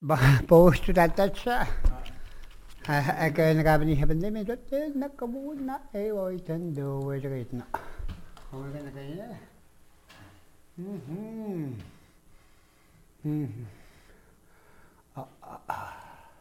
Pohustutatsa. Agakabani habandemi totte nakamuna evoitando wajritna. How are we gonna get it?